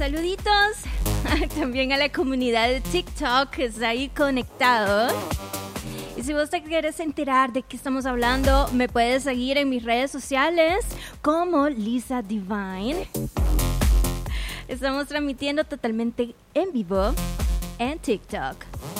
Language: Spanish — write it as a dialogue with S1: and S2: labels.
S1: Saluditos también a la comunidad de TikTok que está ahí conectado. Y si vos te quieres enterar de qué estamos hablando, me puedes seguir en mis redes sociales como Lisa Divine. Estamos transmitiendo totalmente en vivo en TikTok.